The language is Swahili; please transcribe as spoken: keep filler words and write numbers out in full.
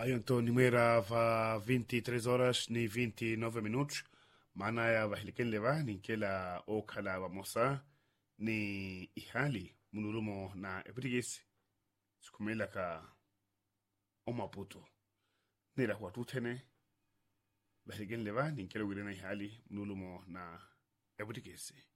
Hayo então numera va veintitrês horas ni vinte e nove minutos. Maana ya vahiliken leva ni kela o kala wa mosa ni ihali munulumo na ebrigis sukumela ka o Maputo. Nera kwa tutene vahiliken leva ni kela wirena ihali munulumo na ebrigis.